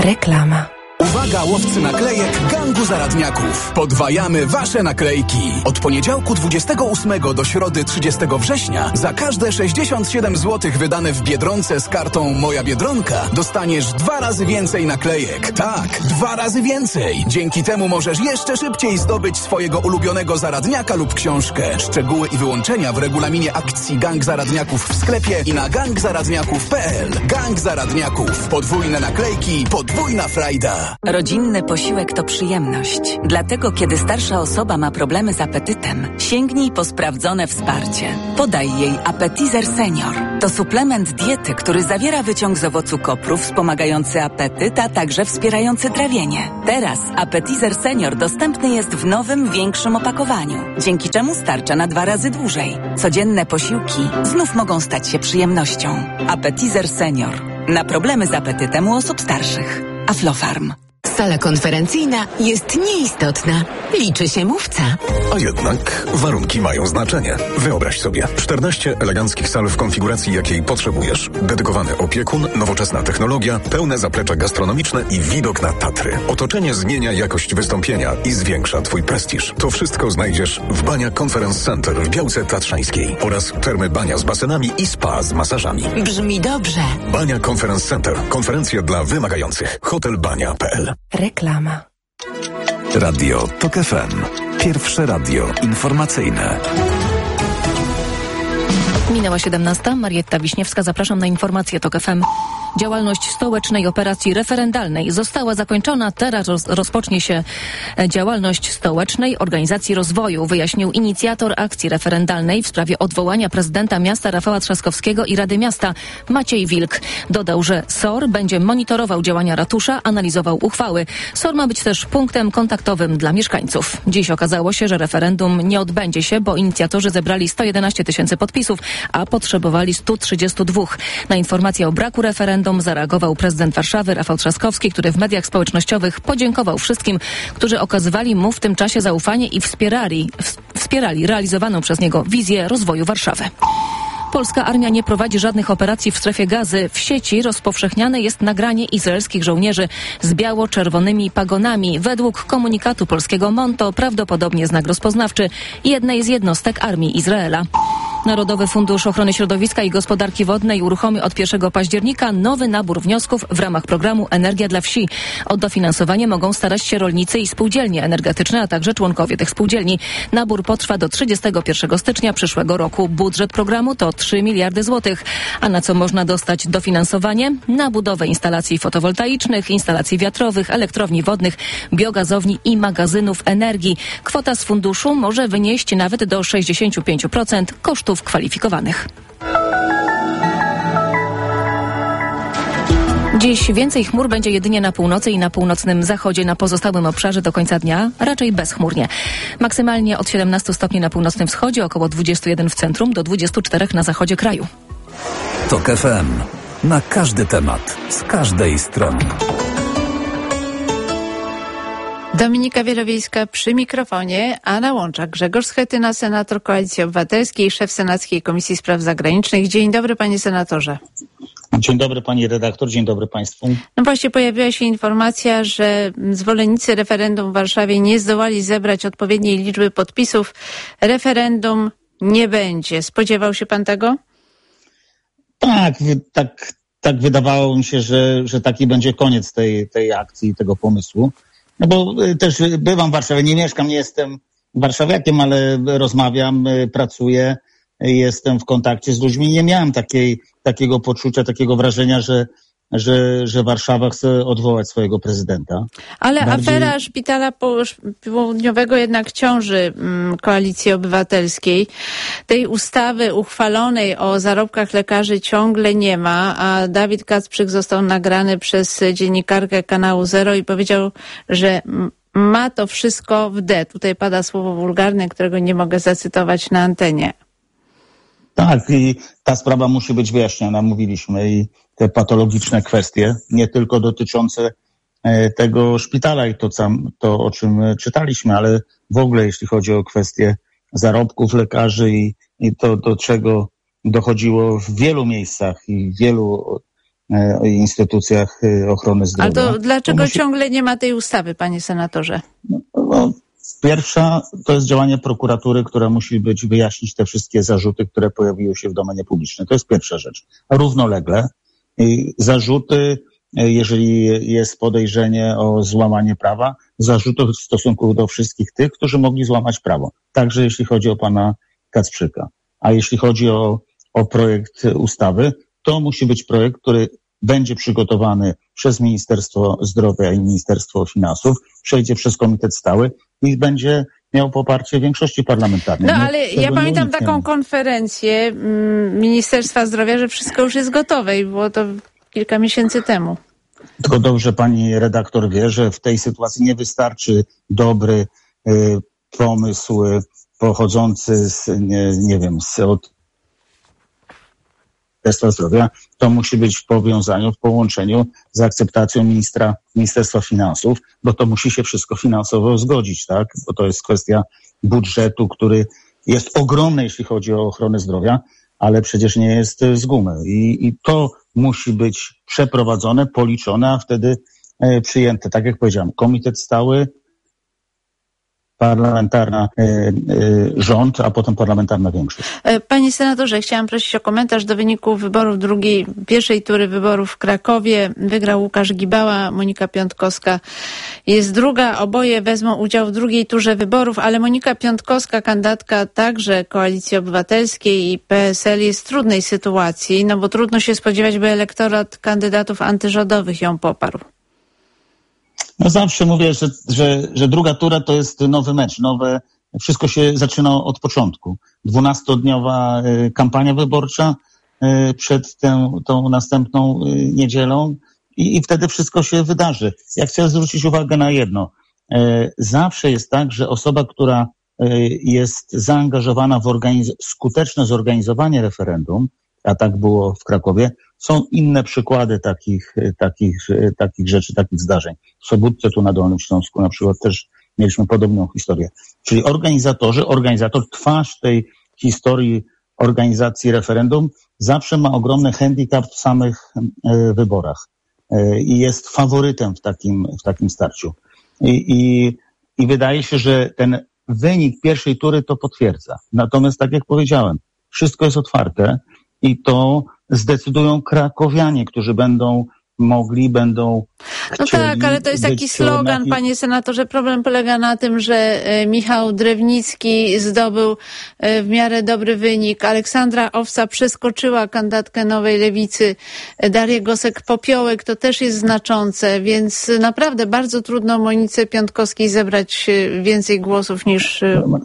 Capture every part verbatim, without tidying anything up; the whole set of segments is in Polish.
Reklama. Uwaga, łowcy naklejek gangu zaradniaków. Podwajamy wasze naklejki. Od poniedziałku dwudziestego ósmego do środy trzydziestego września za każde sześćdziesiąt siedem złotych wydane w Biedronce z kartą Moja Biedronka dostaniesz dwa razy więcej naklejek. Tak, dwa razy więcej. Dzięki temu możesz jeszcze szybciej zdobyć swojego ulubionego zaradniaka lub książkę. Szczegóły i wyłączenia w regulaminie akcji Gang Zaradniaków w sklepie i na gang zaradniaków kropka p l. Gang Zaradniaków. Podwójne naklejki, podwójna frajda. Rodzinny posiłek to przyjemność. Dlatego, kiedy starsza osoba ma problemy z apetytem, sięgnij po sprawdzone wsparcie. Podaj jej Appetizer Senior. To suplement diety, który zawiera wyciąg z owocu kopru wspomagający apetyt, a także wspierający trawienie. Teraz Appetizer Senior dostępny jest w nowym, większym opakowaniu, dzięki czemu starcza na dwa razy dłużej. Codzienne posiłki znów mogą stać się przyjemnością. Appetizer Senior. Na problemy z apetytem u osób starszych. Aflofarm. Sala konferencyjna jest nieistotna. Liczy się mówca. A jednak warunki mają znaczenie. Wyobraź sobie czternaście eleganckich sal w konfiguracji, jakiej potrzebujesz. Dedykowany opiekun, nowoczesna technologia, pełne zaplecze gastronomiczne i widok na Tatry. Otoczenie zmienia jakość wystąpienia i zwiększa twój prestiż. To wszystko znajdziesz w Bania Conference Center w Białce Tatrzańskiej oraz Termy Bania z basenami i spa z masażami. Brzmi dobrze. Bania Conference Center. Konferencje dla wymagających. hotel bania kropka p l. Reklama. Radio Tok F M. Pierwsze radio informacyjne. Minęła siedemnasta. Marietta Wiśniewska. Zapraszam na informacje Tok F M. Działalność stołecznej operacji referendalnej została zakończona. Teraz roz, rozpocznie się działalność stołecznej organizacji rozwoju, wyjaśnił inicjator akcji referendalnej w sprawie odwołania prezydenta miasta Rafała Trzaskowskiego i Rady Miasta Maciej Wilk. Dodał, że S O R będzie monitorował działania ratusza, analizował uchwały. S O R ma być też punktem kontaktowym dla mieszkańców. Dziś okazało się, że referendum nie odbędzie się, bo inicjatorzy zebrali sto jedenaście tysięcy podpisów, a potrzebowali stu trzydziestu dwóch. Na informację o braku referendum zareagował prezydent Warszawy Rafał Trzaskowski, który w mediach społecznościowych podziękował wszystkim, którzy okazywali mu w tym czasie zaufanie i wspierali, wspierali realizowaną przez niego wizję rozwoju Warszawy. Polska armia nie prowadzi żadnych operacji w strefie Gazy. W sieci rozpowszechniane jest nagranie izraelskich żołnierzy z biało-czerwonymi pagonami. Według komunikatu polskiego M O N to prawdopodobnie znak rozpoznawczy jednej z jednostek armii Izraela. Narodowy Fundusz Ochrony Środowiska i Gospodarki Wodnej uruchomi od pierwszego października nowy nabór wniosków w ramach programu Energia dla Wsi. O dofinansowanie mogą starać się rolnicy i spółdzielnie energetyczne, a także członkowie tych spółdzielni. Nabór potrwa do trzydziestego pierwszego stycznia przyszłego roku. Budżet programu to trzy miliardy złotych. A na co można dostać dofinansowanie? Na budowę instalacji fotowoltaicznych, instalacji wiatrowych, elektrowni wodnych, biogazowni i magazynów energii. Kwota z funduszu może wynieść nawet do sześćdziesiąt pięć procent kosztów kwalifikowanych. Dziś więcej chmur będzie jedynie na północy i na północnym zachodzie. Na pozostałym obszarze do końca dnia raczej bezchmurnie. Maksymalnie od siedemnastu stopni na północnym wschodzie, około dwudziestu jeden w centrum, do dwudziestu czterech na zachodzie kraju. Tok F M. Na każdy temat, z każdej strony. Dominika Wielowiejska przy mikrofonie, a na łączach Grzegorz Schetyna, senator Koalicji Obywatelskiej, szef Senackiej Komisji Spraw Zagranicznych. Dzień dobry, panie senatorze. Dzień dobry, pani redaktor, dzień dobry państwu. No właśnie pojawiła się informacja, że zwolennicy referendum w Warszawie nie zdołali zebrać odpowiedniej liczby podpisów. Referendum nie będzie. Spodziewał się pan tego? Tak, tak, tak wydawało mi się, że, że taki będzie koniec tej, tej akcji, tego pomysłu. No bo też bywam w Warszawie, nie mieszkam, nie jestem warszawiakiem, ale rozmawiam, pracuję, jestem w kontakcie z ludźmi. Nie miałem takiej, takiego poczucia, takiego wrażenia, że, że, że Warszawa chce odwołać swojego prezydenta. Ale Bardziej... afera Szpitala Południowego jednak ciąży mm, Koalicji Obywatelskiej. Tej ustawy uchwalonej o zarobkach lekarzy ciągle nie ma, a Dawid Kacprzyk został nagrany przez dziennikarkę Kanału Zero i powiedział, że ma to wszystko w D. Tutaj pada słowo wulgarne, którego nie mogę zacytować na antenie. Tak, i ta sprawa musi być wyjaśniona, mówiliśmy, i te patologiczne kwestie, nie tylko dotyczące tego szpitala i to, to o czym czytaliśmy, ale w ogóle jeśli chodzi o kwestie zarobków lekarzy i, i to, do czego dochodziło w wielu miejscach i w wielu o instytucjach ochrony zdrowia. Ale to dlaczego to musi... ciągle nie ma tej ustawy, panie senatorze? No, no, pierwsza to jest działanie prokuratury, która musi być, wyjaśnić te wszystkie zarzuty, które pojawiły się w domenie publicznej. To jest pierwsza rzecz. Równolegle zarzuty, jeżeli jest podejrzenie o złamanie prawa, zarzuty w stosunku do wszystkich tych, którzy mogli złamać prawo. Także jeśli chodzi o pana Kacprzyka. A jeśli chodzi o, o projekt ustawy, to musi być projekt, który będzie przygotowany przez Ministerstwo Zdrowia i Ministerstwo Finansów, przejdzie przez Komitet Stały i będzie miał poparcie większości parlamentarnej. No ale ja pamiętam taką konferencję mm, Ministerstwa Zdrowia, że wszystko już jest gotowe i było to kilka miesięcy temu. Tylko dobrze pani redaktor wie, że w tej sytuacji nie wystarczy dobry y, pomysł y, pochodzący z, nie, nie wiem, z od Ministerstwa Zdrowia. To musi być w powiązaniu, w połączeniu z akceptacją ministra, Ministerstwa Finansów, bo to musi się wszystko finansowo zgodzić, tak? Bo to jest kwestia budżetu, który jest ogromny, jeśli chodzi o ochronę zdrowia, ale przecież nie jest z gumy. I, i to musi być przeprowadzone, policzone, a wtedy e, przyjęte. Tak jak powiedziałem, Komitet Stały, parlamentarna e, e, rząd, a potem parlamentarna większość. Panie senatorze, chciałam prosić o komentarz do wyników wyborów drugiej, pierwszej tury wyborów w Krakowie. Wygrał Łukasz Gibała, Monika Piątkowska jest druga. Oboje wezmą udział w drugiej turze wyborów, ale Monika Piątkowska, kandydatka także Koalicji Obywatelskiej i P S L, jest w trudnej sytuacji, no bo trudno się spodziewać, by elektorat kandydatów antyrządowych ją poparł. No zawsze mówię, że, że, że druga tura to jest nowy mecz, nowe, wszystko się zaczyna od początku. Dwunastodniowa kampania wyborcza przed tę, tą następną niedzielą i, i wtedy wszystko się wydarzy. Ja chcę zwrócić uwagę na jedno. Zawsze jest tak, że osoba, która jest zaangażowana w organiz- skuteczne zorganizowanie referendum, a tak było w Krakowie, są inne przykłady takich, takich, takich rzeczy, takich zdarzeń. W Sobótce, tu na Dolnym Śląsku na przykład też mieliśmy podobną historię. Czyli organizatorzy, organizator, twarz tej historii organizacji referendum zawsze ma ogromny handicap w samych e, wyborach e, i jest faworytem w takim, w takim starciu. I, i, I wydaje się, że ten wynik pierwszej tury to potwierdza. Natomiast tak jak powiedziałem, wszystko jest otwarte i to zdecydują krakowianie, którzy będą mogli, będą No tak, ale to jest taki slogan, panie senatorze. Problem polega na tym, że Michał Drewnicki zdobył w miarę dobry wynik. Aleksandra Owsa przeskoczyła kandydatkę Nowej Lewicy. Darię Gosek-Popiołek, to też jest znaczące, więc naprawdę bardzo trudno Monice Piątkowskiej zebrać więcej głosów niż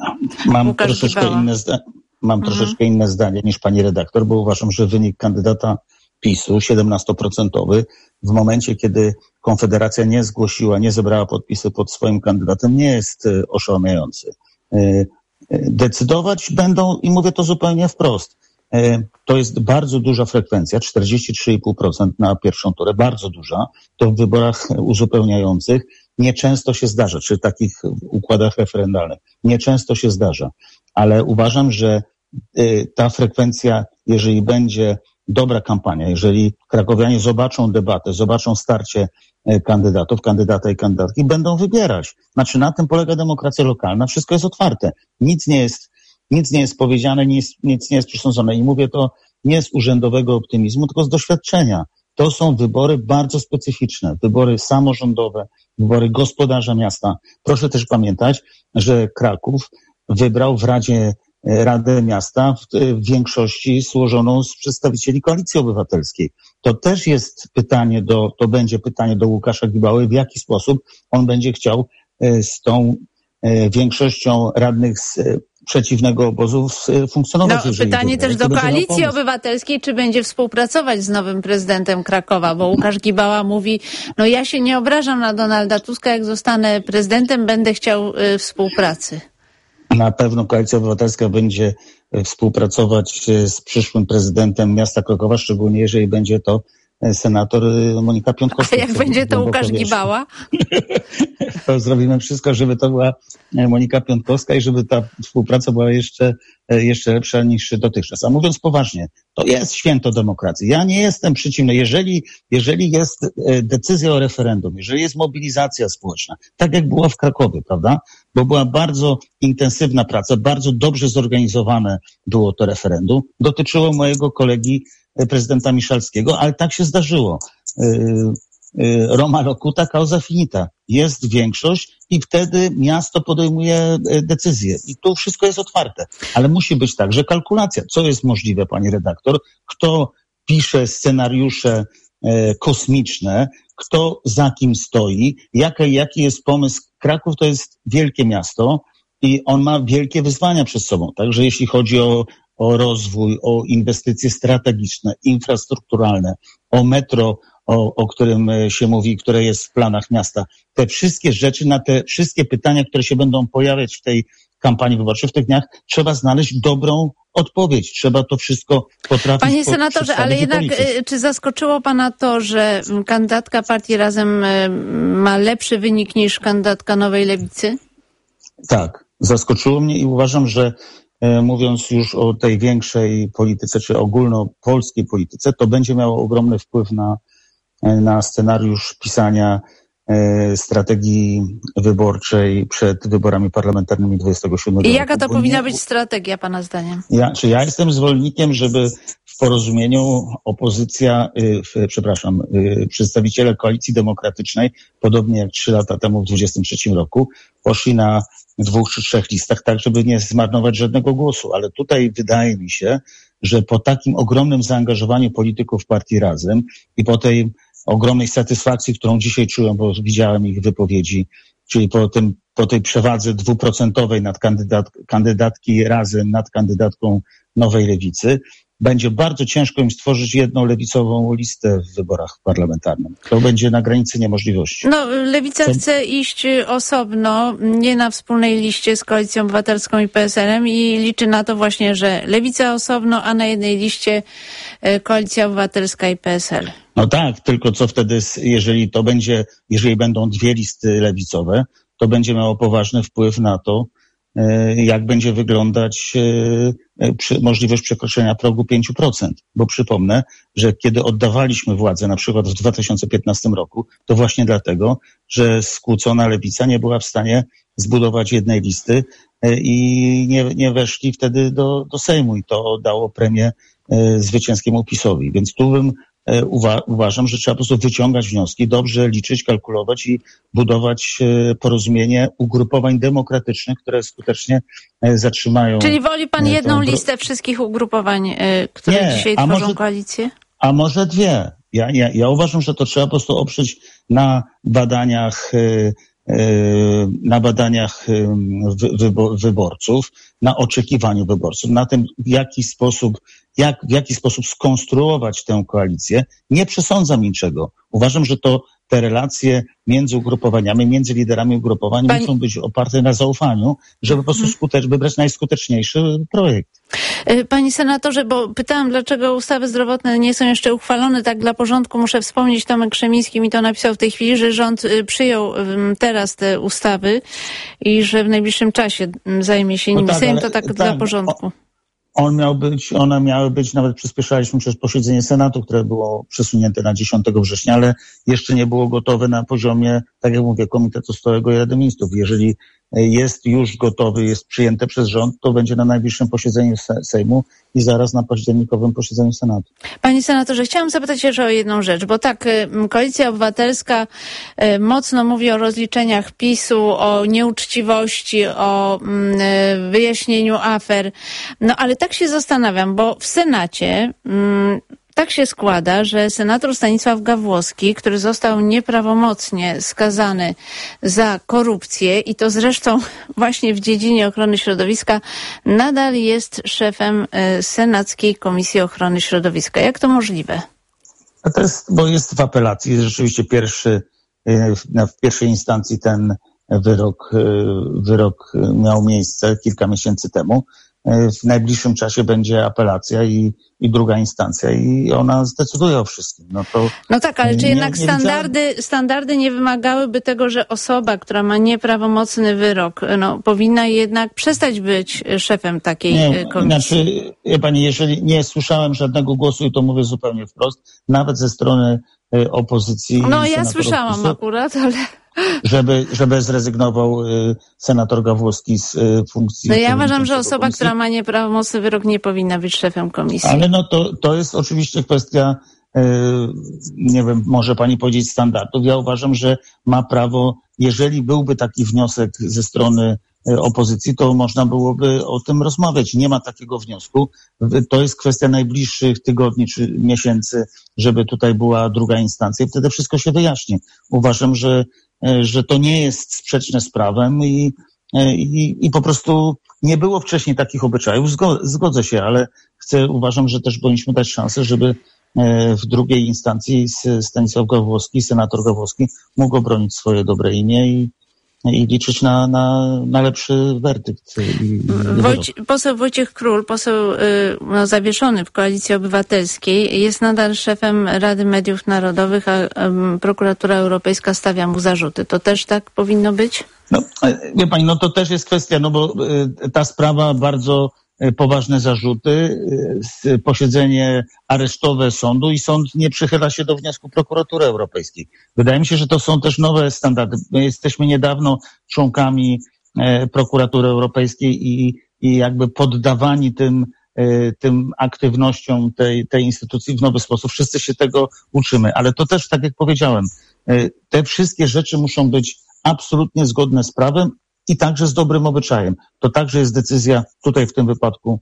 Mam Łukasz troszeczkę Gibała. inne zdanie. Mam Mhm. troszeczkę inne zdanie niż pani redaktor, bo uważam, że wynik kandydata PiSu, siedemnastoprocentowy, w momencie, kiedy Konfederacja nie zgłosiła, nie zebrała podpisy pod swoim kandydatem, nie jest y, oszałamiający. Y, y, decydować będą, i mówię to zupełnie wprost, y, to jest bardzo duża frekwencja, czterdzieści trzy i pół procent na pierwszą turę, bardzo duża. To w wyborach uzupełniających nieczęsto się zdarza, czy w takich układach referendalnych. Nieczęsto się zdarza. Ale uważam, że y, ta frekwencja, jeżeli będzie dobra kampania, jeżeli krakowianie zobaczą debatę, zobaczą starcie y, kandydatów, kandydata i kandydatki, będą wybierać. Znaczy na tym polega demokracja lokalna, wszystko jest otwarte. Nic nie jest, nic nie jest powiedziane, nic, nic nie jest przesądzone. I mówię to nie z urzędowego optymizmu, tylko z doświadczenia. To są wybory bardzo specyficzne, wybory samorządowe, wybory gospodarza miasta. Proszę też pamiętać, że Kraków wybrał w Radzie Radę Miasta w, w większości złożoną z przedstawicieli Koalicji Obywatelskiej. To też jest pytanie do, to będzie pytanie do Łukasza Gibały, w jaki sposób on będzie chciał z tą większością radnych z przeciwnego obozu funkcjonować. No, pytanie też do Koalicji Obywatelskiej, czy będzie współpracować z nowym prezydentem Krakowa, bo Łukasz Gibała mówi, no ja się nie obrażam na Donalda Tuska, jak zostanę prezydentem, będę chciał y, współpracy. Na pewno Koalicja Obywatelska będzie współpracować z przyszłym prezydentem miasta Krakowa, szczególnie jeżeli będzie to senator Monika Piontkowska. A jak będzie to Łukasz Gibała? To zrobimy wszystko, żeby to była Monika Piontkowska i żeby ta współpraca była jeszcze, jeszcze lepsza niż dotychczas. A mówiąc poważnie, to jest święto demokracji. Ja nie jestem przeciwny. Jeżeli, jeżeli jest decyzja o referendum, jeżeli jest mobilizacja społeczna, tak jak była w Krakowie, prawda? Bo była bardzo intensywna praca, bardzo dobrze zorganizowane było to referendum. Dotyczyło mojego kolegi prezydenta Miszalskiego, ale tak się zdarzyło. Roma locuta, causa finita. Jest większość i wtedy miasto podejmuje decyzje. I tu wszystko jest otwarte. Ale musi być także kalkulacja. Co jest możliwe, pani redaktor? Kto pisze scenariusze e, kosmiczne? Kto za kim stoi? Jaki, jaki jest pomysł? Kraków to jest wielkie miasto i on ma wielkie wyzwania przed sobą. Także jeśli chodzi o o rozwój, o inwestycje strategiczne, infrastrukturalne, o metro, o, o którym się mówi, które jest w planach miasta. Te wszystkie rzeczy, na te wszystkie pytania, które się będą pojawiać w tej kampanii wyborczej, w tych dniach, trzeba znaleźć dobrą odpowiedź. Trzeba to wszystko potrafić. Panie senatorze, ale jednak policzyć. Czy zaskoczyło pana to, że kandydatka partii Razem ma lepszy wynik niż kandydatka Nowej Lewicy? Tak, zaskoczyło mnie i uważam, że mówiąc już o tej większej polityce, czy ogólnopolskiej polityce, to będzie miało ogromny wpływ na, na scenariusz pisania e, strategii wyborczej przed wyborami parlamentarnymi dwudziestego siódmego I jaka roku. to powinna nie, być strategia, pana zdaniem? Ja, czy ja jestem zwolennikiem, żeby w porozumieniu opozycja, y, przepraszam, y, przedstawiciele Koalicji Demokratycznej, podobnie jak trzy lata temu w dwudziestym trzecim roku, poszli na dwóch czy trzech listach, tak żeby nie zmarnować żadnego głosu. Ale tutaj wydaje mi się, że po takim ogromnym zaangażowaniu polityków partii Razem i po tej ogromnej satysfakcji, którą dzisiaj czują, bo widziałem ich wypowiedzi, czyli po tym, po tej przewadze dwuprocentowej nad kandydat, kandydatki Razem nad kandydatką Nowej Lewicy, będzie bardzo ciężko im stworzyć jedną lewicową listę w wyborach parlamentarnych. To będzie na granicy niemożliwości. No, Lewica Co? chce iść osobno, nie na wspólnej liście z Koalicją Obywatelską i P S L-em i liczy na to właśnie, że Lewica osobno, a na jednej liście Koalicja Obywatelska i P S L. No tak, tylko co wtedy, jeżeli to będzie, jeżeli będą dwie listy lewicowe, to będzie miało poważny wpływ na to, jak będzie wyglądać możliwość przekroczenia progu pięć procent. Bo przypomnę, że kiedy oddawaliśmy władzę na przykład w dwa tysiące piętnastym roku, to właśnie dlatego, że skłócona lewica nie była w stanie zbudować jednej listy i nie, nie weszli wtedy do, do Sejmu i to dało premię zwycięskiemu PiS-owi. Więc tu bym Uwa- uważam, że trzeba po prostu wyciągać wnioski, dobrze liczyć, kalkulować i budować e, porozumienie ugrupowań demokratycznych, które skutecznie e, zatrzymają. Czyli woli pan e, jedną tą... listę wszystkich ugrupowań, e, które Nie, dzisiaj a tworzą może, koalicję? A może dwie. Ja, ja, ja uważam, że to trzeba po prostu oprzeć na badaniach e, na badaniach wyborców, na oczekiwaniu wyborców, na tym, w jaki sposób, jak, w jaki sposób skonstruować tę koalicję. Nie przesądzam niczego. Uważam, że to te relacje między ugrupowaniami, między liderami ugrupowań Pani... muszą być oparte na zaufaniu, żeby po prostu skutecz, wybrać najskuteczniejszy projekt. Panie senatorze, bo pytałam, dlaczego ustawy zdrowotne nie są jeszcze uchwalone. Tak dla porządku muszę wspomnieć, Tomek Krzemiński mi to napisał w tej chwili, że rząd przyjął teraz te ustawy i że w najbliższym czasie zajmie się nimi. No tak, Sejm to tak, tak dla porządku. O... On miał być, one miały być, nawet przyspieszaliśmy przez posiedzenie Senatu, które było przesunięte na dziesiątego września, ale jeszcze nie było gotowe na poziomie, tak jak mówię, Komitetu Stałego i Rady Ministrów. Jeżeli jest już gotowy, jest przyjęte przez rząd, to będzie na najbliższym posiedzeniu Sejmu i zaraz na październikowym posiedzeniu Senatu. Panie senatorze, chciałam zapytać jeszcze o jedną rzecz, bo tak, Koalicja Obywatelska mocno mówi o rozliczeniach PiS-u, o nieuczciwości, o wyjaśnieniu afer. No ale tak się zastanawiam, bo w Senacie tak się składa, że senator Stanisław Gawłowski, który został nieprawomocnie skazany za korupcję i to zresztą właśnie w dziedzinie ochrony środowiska, nadal jest szefem Senackiej Komisji Ochrony Środowiska. Jak to możliwe? A to jest, bo jest w apelacji, jest rzeczywiście pierwszy, w pierwszej instancji ten wyrok, wyrok miał miejsce kilka miesięcy temu. w najbliższym czasie będzie apelacja i, i druga instancja i ona zdecyduje o wszystkim. No, to no tak, ale czy nie, jednak nie standardy, widziałem... standardy nie wymagałyby tego, że osoba, która ma nieprawomocny wyrok, no, powinna jednak przestać być szefem takiej nie, komisji? Znaczy, wie pani, jeżeli nie słyszałem żadnego głosu i to mówię zupełnie wprost, nawet ze strony y, opozycji. No ja słyszałam PiSu, akurat, ale... Żeby, żeby zrezygnował y, senator Gawłowski z y, funkcji. No ja uważam, że osoba, komisji. która ma nieprawomocny wyrok, nie powinna być szefem komisji. Ale no to, to jest oczywiście kwestia, y, nie wiem, może pani powiedzieć standardów. Ja uważam, że ma prawo, jeżeli byłby taki wniosek ze strony y, opozycji, to można byłoby o tym rozmawiać. Nie ma takiego wniosku. To jest kwestia najbliższych tygodni czy miesięcy, żeby tutaj była druga instancja i wtedy wszystko się wyjaśni. Uważam, że że to nie jest sprzeczne z prawem i, i, i po prostu nie było wcześniej takich obyczajów. Zgodzę, zgodzę się, ale chcę, uważam, że też powinniśmy dać szansę, żeby w drugiej instancji Stanisław Gawłowski, senator Gawłowski mógł obronić swoje dobre imię i, i liczyć na, na, na lepszy werdykt. I, Wojci, poseł Wojciech Król, poseł y, no, zawieszony w Koalicji Obywatelskiej, jest nadal szefem Rady Mediów Narodowych, a y, prokuratura europejska stawia mu zarzuty. To też tak powinno być? No, wie pani, no to też jest kwestia, no bo y, ta sprawa bardzo y, poważne zarzuty, y, posiedzenie aresztowe sądu i sąd nie przychyla się do wniosku prokuratury europejskiej. Wydaje mi się, że to są też nowe standardy. My jesteśmy niedawno członkami y, prokuratury europejskiej i, i jakby poddawani tym, y, tym aktywnościom tej, tej instytucji w nowy sposób. Wszyscy się tego uczymy, ale to też, tak jak powiedziałem, y, te wszystkie rzeczy muszą być absolutnie zgodne z prawem i także z dobrym obyczajem. To także jest decyzja tutaj w tym wypadku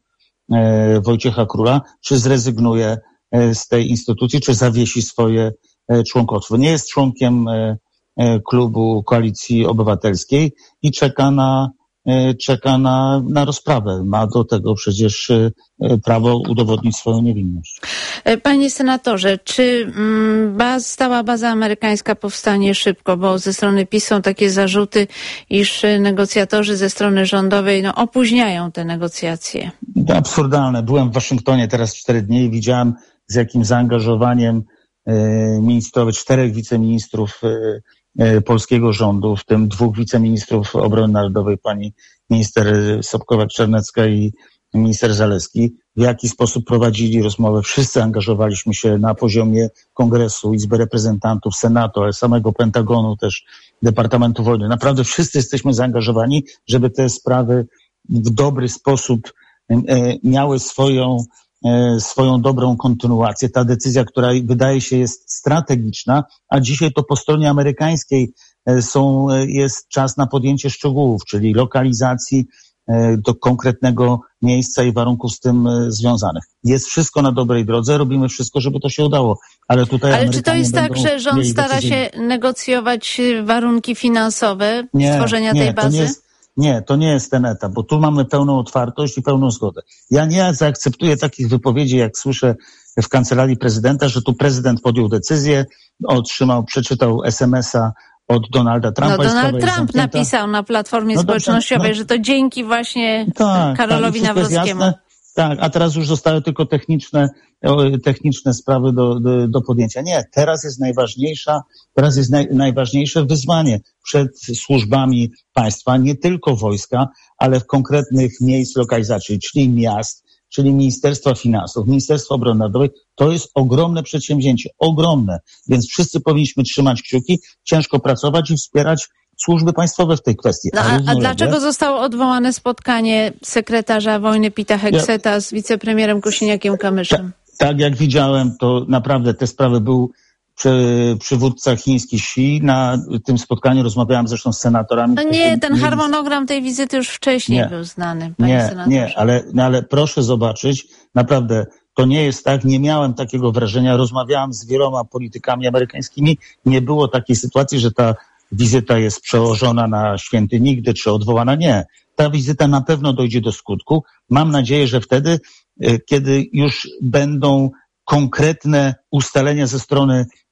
e, Wojciecha Króla, czy zrezygnuje e, z tej instytucji, czy zawiesi swoje e, członkostwo. Nie jest członkiem e, e, klubu Koalicji Obywatelskiej i czeka na e, czeka na, na rozprawę. Ma do tego przecież e, prawo udowodnić swoją niewinność. Panie senatorze, czy baz, stała baza amerykańska powstanie szybko, bo ze strony PiS są takie zarzuty, iż negocjatorzy ze strony rządowej no, opóźniają te negocjacje? To absurdalne. Byłem w Waszyngtonie teraz cztery dni i widziałem, z jakim zaangażowaniem e, ministrowie, czterech wiceministrów e, e, polskiego rządu, w tym dwóch wiceministrów obrony narodowej, pani minister Sobkowa-Czernecka i minister Zalewski, w jaki sposób prowadzili rozmowę. Wszyscy angażowaliśmy się na poziomie Kongresu, Izby Reprezentantów, Senatu, ale samego Pentagonu, też Departamentu Wojny. Naprawdę wszyscy jesteśmy zaangażowani, żeby te sprawy w dobry sposób e, miały swoją, e, swoją dobrą kontynuację. Ta decyzja, która wydaje się jest strategiczna, a dzisiaj to po stronie amerykańskiej e, są, e, jest czas na podjęcie szczegółów, czyli lokalizacji do konkretnego miejsca i warunków z tym związanych. Jest wszystko na dobrej drodze, robimy wszystko, żeby to się udało. Ale tutaj Ale czy to jest tak, że rząd stara się negocjować warunki finansowe nie, stworzenia nie, tej bazy? To nie, jest, nie, to nie jest ten etap, bo tu mamy pełną otwartość i pełną zgodę. Ja nie zaakceptuję takich wypowiedzi, jak słyszę w kancelarii prezydenta, że tu prezydent podjął decyzję, otrzymał, przeczytał es em es a od Donalda Trumpa. No Donald Trump napisał na Platformie no Społecznościowej, no, że to dzięki właśnie tak, Karolowi tak, Nawrockiemu. Tak, a teraz już zostały tylko techniczne, techniczne sprawy do, do, do podjęcia. Nie, teraz jest najważniejsza, teraz jest naj, najważniejsze wyzwanie przed służbami państwa, nie tylko wojska, ale w konkretnych miejsc lokalizacji, czyli miast, czyli Ministerstwa Finansów, Ministerstwa Obrony Narodowej. To jest ogromne przedsięwzięcie, ogromne. Więc wszyscy powinniśmy trzymać kciuki, ciężko pracować i wspierać służby państwowe w tej kwestii. No, a, a dlaczego zostało odwołane spotkanie sekretarza wojny Pita Hegseta ja, z wicepremierem Kosiniakiem-Kamyszem? Tak, tak jak widziałem, to naprawdę te sprawy był przy, przywódca chiński Xi. Na tym spotkaniu rozmawiałam zresztą z senatorami. No nie, ten harmonogram tej wizyty już wcześniej nie, był znany, panie nie, senatorze. Nie, ale, no, ale proszę zobaczyć, naprawdę to nie jest tak, nie miałem takiego wrażenia, rozmawiałam z wieloma politykami amerykańskimi, nie było takiej sytuacji, że ta wizyta jest przełożona na święty nigdy, czy odwołana. Nie. Ta wizyta na pewno dojdzie do skutku. Mam nadzieję, że wtedy, kiedy już będą konkretne ustalenia ze strony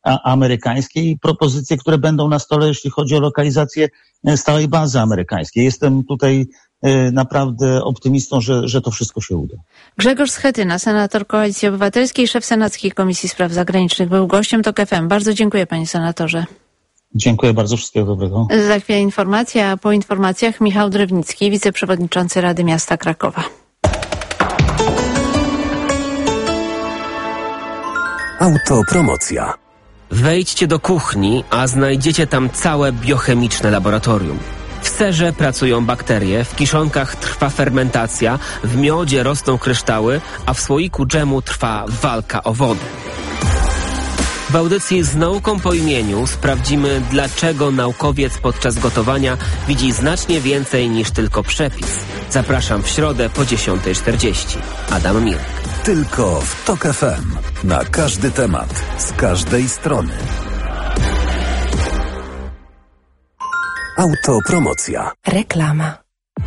a, amerykańskie i propozycje, które będą na stole, jeśli chodzi o lokalizację stałej bazy amerykańskiej. Jestem tutaj y, naprawdę optymistą, że, że to wszystko się uda. Grzegorz Schetyna, senator Koalicji Obywatelskiej, szef Senackiej Komisji Spraw Zagranicznych, był gościem TOK F M. Bardzo dziękuję, panie senatorze. Dziękuję bardzo, wszystkiego dobrego. Za chwilę informacja, a po informacjach Michał Drewnicki, wiceprzewodniczący Rady Miasta Krakowa. Autopromocja. Wejdźcie do kuchni, a znajdziecie tam całe biochemiczne laboratorium. W serze pracują bakterie, w kiszonkach trwa fermentacja, w miodzie rosną kryształy, a w słoiku dżemu trwa walka o wodę. W audycji Z nauką po imieniu sprawdzimy, dlaczego naukowiec podczas gotowania widzi znacznie więcej niż tylko przepis. Zapraszam w środę po dziesiąta czterdzieści. Adam Mirek. Tylko w TOK F M. Na każdy temat, z każdej strony. Autopromocja. Reklama.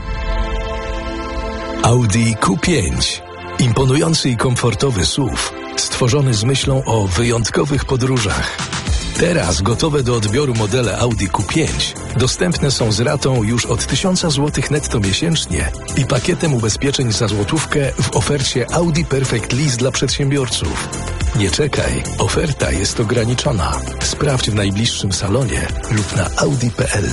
Audi Q pięć. Imponujący i komfortowy S U V, stworzony z myślą o wyjątkowych podróżach. Teraz gotowe do odbioru modele Audi Q pięć dostępne są z ratą już od tysiąc złotych netto miesięcznie i pakietem ubezpieczeń za złotówkę w ofercie Audi Perfect Lease dla przedsiębiorców. Nie czekaj, oferta jest ograniczona. Sprawdź w najbliższym salonie lub na audi kropka p l.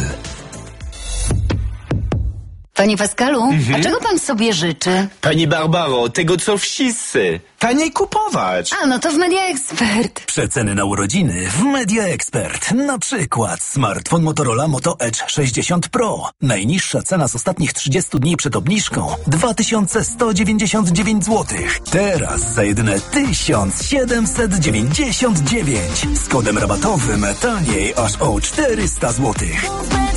Panie Pascalu, mhm. a czego pan sobie życzy? Pani Barbaro, tego co wszyscy. Taniej kupować. A, no to w Media Expert. Przeceny na urodziny w Media Expert. Na przykład smartfon Motorola Moto Edge sześćdziesiąt Pro. Najniższa cena z ostatnich trzydziestu dni przed obniżką dwa tysiące sto dziewięćdziesiąt dziewięć złotych. Teraz za jedyne tysiąc siedemset dziewięćdziesiąt dziewięć. Z kodem rabatowym taniej aż o czterysta złotych.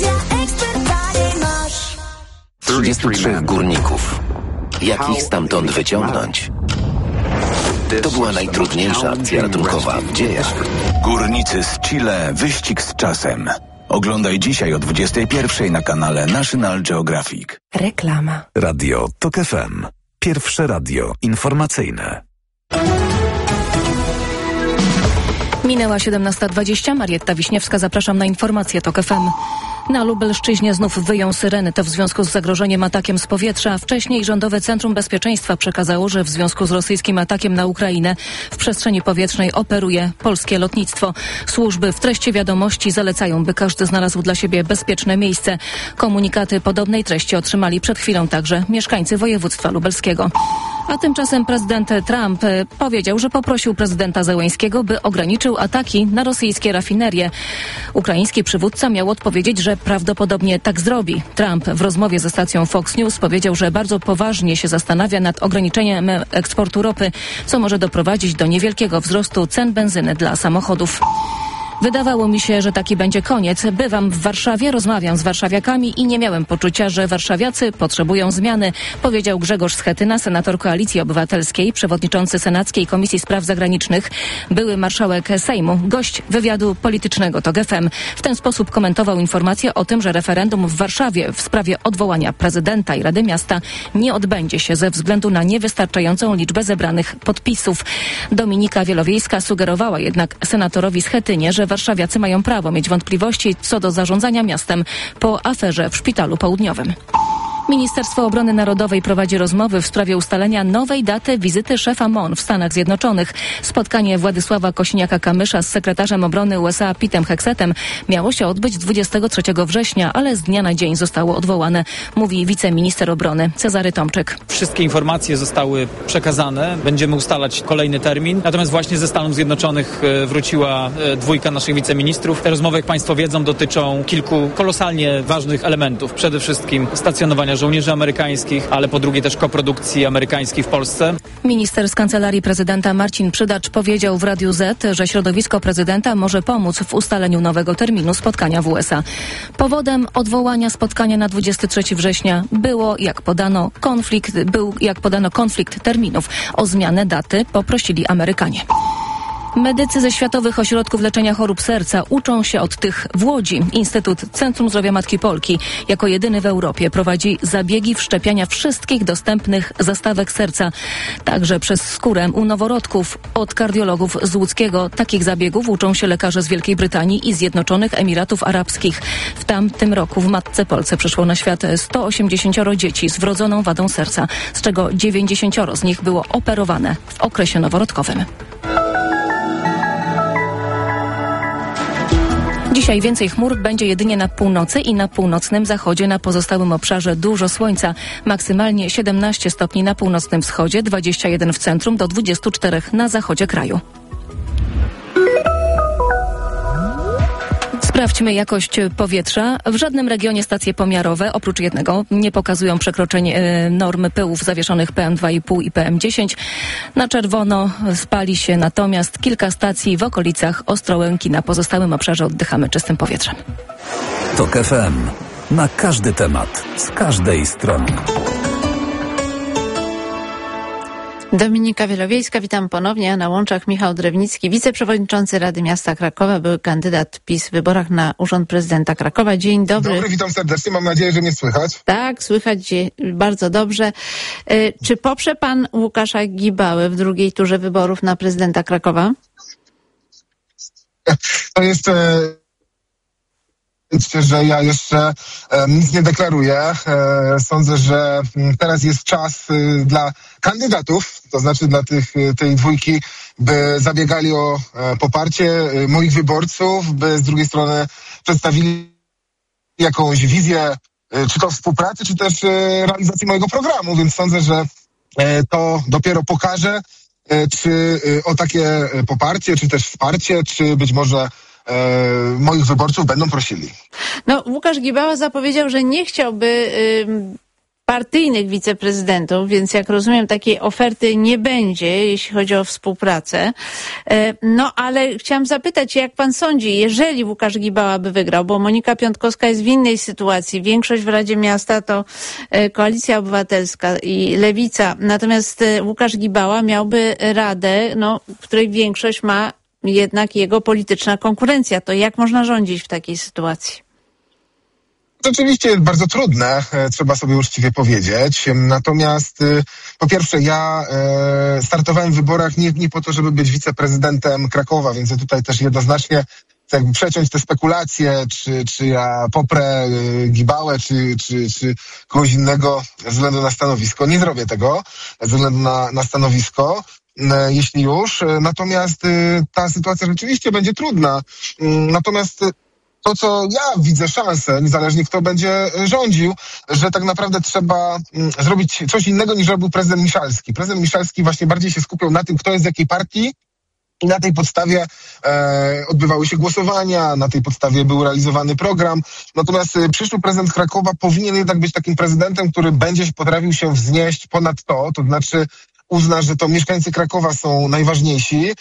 trzydziestu trzech górników. Jak ich stamtąd wyciągnąć? To była najtrudniejsza akcja ratunkowa w dziejach. Górnicy z Chile, wyścig z czasem. Oglądaj dzisiaj o dwudziestej pierwszej na kanale National Geographic. Reklama. Radio TOK F M. Pierwsze radio informacyjne. Minęła siedemnasta dwadzieścia. Marietta Wiśniewska, zapraszam na informacje TOK F M. Na Lubelszczyźnie znów wyją syreny. To w związku z zagrożeniem atakiem z powietrza. Wcześniej Rządowe Centrum Bezpieczeństwa przekazało, że w związku z rosyjskim atakiem na Ukrainę w przestrzeni powietrznej operuje polskie lotnictwo. Służby w treści wiadomości zalecają, by każdy znalazł dla siebie bezpieczne miejsce. Komunikaty podobnej treści otrzymali przed chwilą także mieszkańcy województwa lubelskiego. A tymczasem prezydent Trump powiedział, że poprosił prezydenta Zełeńskiego, by ograniczył ataki na rosyjskie rafinerie. Ukraiński przywódca miał odpowiedzieć, że prawdopodobnie tak zrobi. Trump w rozmowie ze stacją Fox News powiedział, że bardzo poważnie się zastanawia nad ograniczeniem eksportu ropy, co może doprowadzić do niewielkiego wzrostu cen benzyny dla samochodów. Wydawało mi się, że taki będzie koniec. Bywam w Warszawie, rozmawiam z warszawiakami i nie miałem poczucia, że warszawiacy potrzebują zmiany, powiedział Grzegorz Schetyna, senator Koalicji Obywatelskiej, przewodniczący Senackiej Komisji Spraw Zagranicznych, były marszałek Sejmu, gość wywiadu politycznego TOK F M. W ten sposób komentował informację o tym, że referendum w Warszawie w sprawie odwołania prezydenta i Rady Miasta nie odbędzie się ze względu na niewystarczającą liczbę zebranych podpisów. Dominika Wielowiejska sugerowała jednak senatorowi Schetynie, że warszawiacy mają prawo mieć wątpliwości co do zarządzania miastem po aferze w Szpitalu Południowym. Ministerstwo Obrony Narodowej prowadzi rozmowy w sprawie ustalenia nowej daty wizyty szefa M O N w Stanach Zjednoczonych. Spotkanie Władysława Kosiniaka-Kamysza z sekretarzem obrony U S A Petem Hexetem miało się odbyć dwudziestego trzeciego września, ale z dnia na dzień zostało odwołane, mówi wiceminister obrony Cezary Tomczyk. Wszystkie informacje zostały przekazane, będziemy ustalać kolejny termin. Natomiast właśnie ze Stanów Zjednoczonych wróciła dwójka naszych wiceministrów. Te rozmowy, jak Państwo wiedzą, dotyczą kilku kolosalnie ważnych elementów. Przede wszystkim stacjonowania żołnierzy amerykańskich, ale po drugie też koprodukcji amerykańskiej w Polsce. Minister z Kancelarii Prezydenta Marcin Przydacz powiedział w Radiu Z, że środowisko prezydenta może pomóc w ustaleniu nowego terminu spotkania w U S A. Powodem odwołania spotkania na dwudziestego trzeciego września było, jak podano, konflikt, był, jak podano konflikt terminów. O zmianę daty poprosili Amerykanie. Medycy ze Światowych Ośrodków Leczenia Chorób Serca uczą się od tych w Łodzi. Instytut Centrum Zdrowia Matki Polki jako jedyny w Europie prowadzi zabiegi wszczepiania wszystkich dostępnych zastawek serca, także przez skórę u noworodków. Od kardiologów z łódzkiego takich zabiegów uczą się lekarze z Wielkiej Brytanii i Zjednoczonych Emiratów Arabskich. W tamtym roku w Matce Polce przyszło na świat sto osiemdziesiąt dzieci z wrodzoną wadą serca, z czego dziewięćdziesiąt z nich było operowane w okresie noworodkowym. Dzisiaj więcej chmur będzie jedynie na północy i na północnym zachodzie. Na pozostałym obszarze dużo słońca. Maksymalnie siedemnaście stopni na północnym wschodzie, dwadzieścia jeden w centrum, do dwudziestu czterech na zachodzie kraju. Sprawdźmy jakość powietrza. W żadnym regionie stacje pomiarowe, oprócz jednego, nie pokazują przekroczeń e, normy pyłów zawieszonych P M dwa i pół i P M dziesięć. Na czerwono spali się natomiast kilka stacji w okolicach Ostrołęki. Na pozostałym obszarze oddychamy czystym powietrzem. TOK F M. Na każdy temat, z każdej strony. Dominika Wielowiejska, witam ponownie. Na łączach Michał Drewnicki, wiceprzewodniczący Rady Miasta Krakowa, były kandydat PiS w wyborach na urząd prezydenta Krakowa. Dzień dobry. Dobry, witam serdecznie. Mam nadzieję, że mnie słychać. Tak, słychać bardzo dobrze. Czy poprze pan Łukasza Gibałę w drugiej turze wyborów na prezydenta Krakowa? To jest... Myślę, że ja jeszcze e, nic nie deklaruję. E, sądzę, że teraz jest czas e, dla kandydatów, to znaczy dla tych, tej dwójki, by zabiegali o e, poparcie e, moich wyborców, by z drugiej strony przedstawili jakąś wizję, e, czy to współpracy, czy też e, realizacji mojego programu, więc sądzę, że e, to dopiero pokaże, e, czy e, o takie poparcie, czy też wsparcie, czy być może E, moich wyborców będą prosili. No, Łukasz Gibała zapowiedział, że nie chciałby y, partyjnych wiceprezydentów, więc jak rozumiem, takiej oferty nie będzie, jeśli chodzi o współpracę. E, no, ale chciałam zapytać, jak pan sądzi, jeżeli Łukasz Gibała by wygrał, bo Monika Piątkowska jest w innej sytuacji. Większość w Radzie Miasta to e, Koalicja Obywatelska i Lewica. Natomiast e, Łukasz Gibała miałby radę, no, w której większość ma jednak jego polityczna konkurencja. To jak można rządzić w takiej sytuacji? Rzeczywiście jest bardzo trudne, trzeba sobie uczciwie powiedzieć. Natomiast po pierwsze, ja startowałem w wyborach nie, nie po to, żeby być wiceprezydentem Krakowa, więc ja tutaj też jednoznacznie chcę jakby przeciąć te spekulacje, czy, czy ja poprę Gibałę, czy, czy, czy kogoś innego ze względu na stanowisko. Nie zrobię tego ze względu na, na stanowisko, jeśli już. Natomiast ta sytuacja rzeczywiście będzie trudna. Natomiast to, co ja widzę szansę, niezależnie kto będzie rządził, że tak naprawdę trzeba zrobić coś innego niż robił prezydent Miszalski. Prezydent Miszalski właśnie bardziej się skupiał na tym, kto jest z jakiej partii, i na tej podstawie e, odbywały się głosowania, na tej podstawie był realizowany program. Natomiast e, przyszły prezydent Krakowa powinien jednak być takim prezydentem, który będzie potrafił się wznieść ponad to, to znaczy uzna, że to mieszkańcy Krakowa są najważniejsi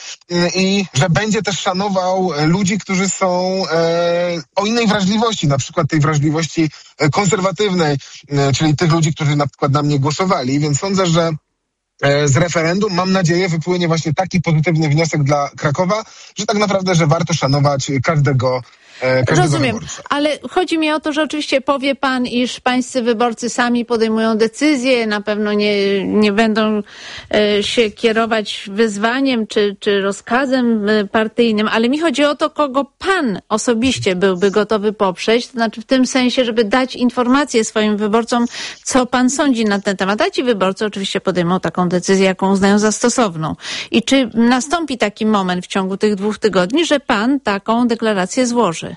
i że będzie też szanował ludzi, którzy są e, o innej wrażliwości, na przykład tej wrażliwości konserwatywnej, e, czyli tych ludzi, którzy na przykład na mnie głosowali, więc sądzę, że e, z referendum, mam nadzieję, wypłynie właśnie taki pozytywny wniosek dla Krakowa, że tak naprawdę, że warto szanować każdego Rozumiem, wyborca. Ale chodzi mi o to, że oczywiście powie pan, iż pańscy wyborcy sami podejmują decyzje, na pewno nie, nie będą e, się kierować wyzwaniem czy, czy rozkazem e, partyjnym, ale mi chodzi o to, kogo pan osobiście byłby gotowy poprzeć, to znaczy w tym sensie, żeby dać informację swoim wyborcom, co pan sądzi na ten temat, a ci wyborcy oczywiście podejmą taką decyzję, jaką uznają za stosowną. I czy nastąpi taki moment w ciągu tych dwóch tygodni, że pan taką deklarację złoży?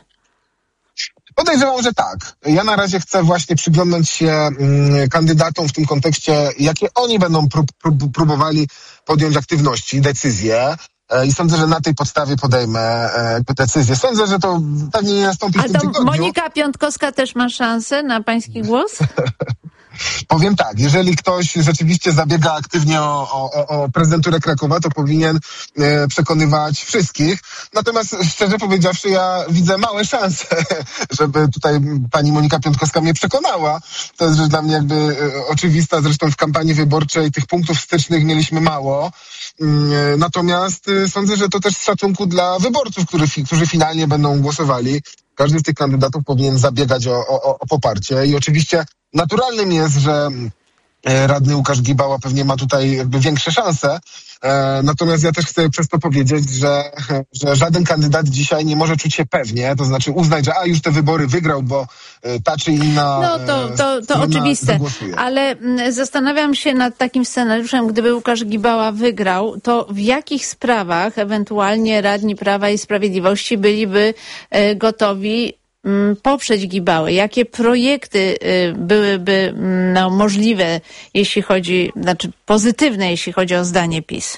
Podejrzewam, że tak. Ja na razie chcę właśnie przyglądnąć się mm, kandydatom w tym kontekście, jakie oni będą prób, prób, próbowali podjąć aktywności, decyzje. E, I sądzę, że na tej podstawie podejmę e, decyzję. Sądzę, że to pewnie nie nastąpi w tym tygodniu. A to Monika Piątkowska też ma szansę na pański głos? Powiem tak, jeżeli ktoś rzeczywiście zabiega aktywnie o, o, o prezydenturę Krakowa, to powinien e, przekonywać wszystkich. Natomiast szczerze powiedziawszy, ja widzę małe szanse, żeby tutaj pani Monika Piątkowska mnie przekonała. To jest rzecz dla mnie jakby e, oczywista. Zresztą w kampanii wyborczej tych punktów stycznych mieliśmy mało. E, natomiast e, sądzę, że to też z szacunku dla wyborców, którzy, którzy finalnie będą głosowali. Każdy z tych kandydatów powinien zabiegać o, o, o poparcie i oczywiście naturalnym jest, że radny Łukasz Gibała pewnie ma tutaj jakby większe szanse. E, natomiast ja też chcę przez to powiedzieć, że, że żaden kandydat dzisiaj nie może czuć się pewnie, to znaczy uznać, że a już te wybory wygrał, bo ta czy inna No to, to, to oczywiste, zagłosuje. Ale zastanawiam się nad takim scenariuszem, gdyby Łukasz Gibała wygrał, to w jakich sprawach ewentualnie radni Prawa i Sprawiedliwości byliby e, gotowi poprzeć Gibałę? Jakie projekty byłyby no, możliwe, jeśli chodzi, znaczy pozytywne, jeśli chodzi o zdanie PiS?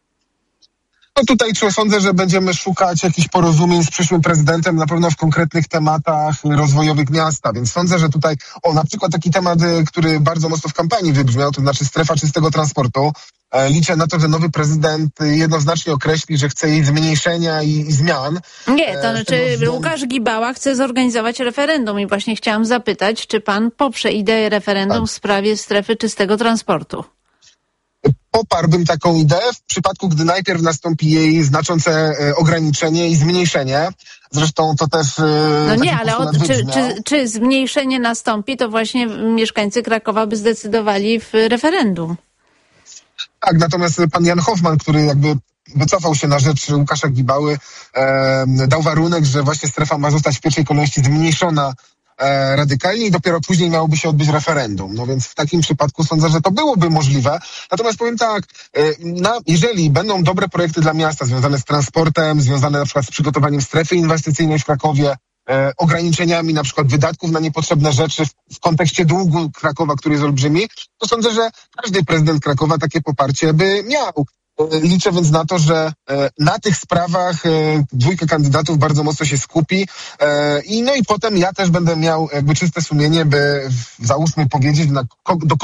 No tutaj sądzę, że będziemy szukać jakichś porozumień z przyszłym prezydentem na pewno w konkretnych tematach rozwojowych miasta, więc sądzę, że tutaj, o na przykład taki temat, który bardzo mocno w kampanii wybrzmiał, to znaczy strefa czystego transportu. Liczę na to, że nowy prezydent jednoznacznie określi, że chce jej zmniejszenia i, i zmian. Nie, to znaczy Łukasz Gibała chce zorganizować referendum i właśnie chciałam zapytać, czy pan poprze ideę referendum tak. w sprawie strefy czystego transportu? Poparłbym taką ideę w przypadku, gdy najpierw nastąpi jej znaczące e, ograniczenie i zmniejszenie. Zresztą to też... E, no nie, ale od, czy, czy, czy zmniejszenie nastąpi, to właśnie mieszkańcy Krakowa by zdecydowali w referendum. Tak, natomiast pan Jan Hoffman, który jakby wycofał się na rzecz Łukasza Gibały, e, dał warunek, że właśnie strefa ma zostać w pierwszej kolejności zmniejszona e, radykalnie i dopiero później miałoby się odbyć referendum. No więc w takim przypadku sądzę, że to byłoby możliwe. Natomiast powiem tak, e, na, jeżeli będą dobre projekty dla miasta związane z transportem, związane na przykład z przygotowaniem strefy inwestycyjnej w Krakowie, E, ograniczeniami na przykład wydatków na niepotrzebne rzeczy w, w kontekście długu Krakowa, który jest olbrzymi, to sądzę, że każdy prezydent Krakowa takie poparcie by miał. E, liczę więc na to, że e, na tych sprawach e, dwójka kandydatów bardzo mocno się skupi e, i no i potem ja też będę miał jakby czyste sumienie, by załóżmy powiedzieć na, do